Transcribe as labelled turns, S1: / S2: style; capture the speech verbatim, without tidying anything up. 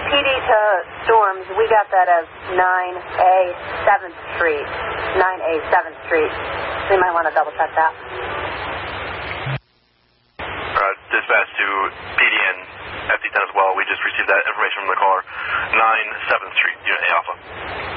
S1: P D to Storms, we got that as nine A seventh Street. nine A seventh Street. So you might want to double check that.
S2: Uh, dispatch to P D and F D ten as well. We just received that information from the caller. nine seventh Street, Unit A Alpha.